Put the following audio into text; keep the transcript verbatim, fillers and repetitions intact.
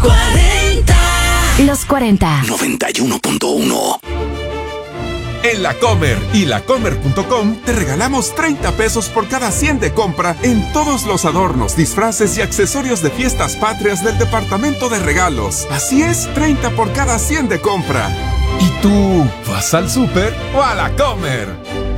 cuarenta. Los cuarenta. noventa y uno punto uno. En La Comer y lacomer punto com te regalamos treinta pesos por cada cien de compra en todos los adornos, disfraces y accesorios de fiestas patrias del departamento de regalos. Así es, treinta por cada cien de compra. ¿Y tú vas al súper o a La Comer?